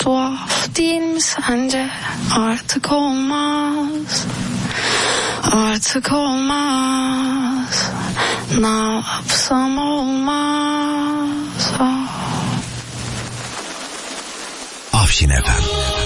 tuhaf değil mi sence? Artık olmaz. Artık olmaz. Ne yapsam olmaz. Afşin FM.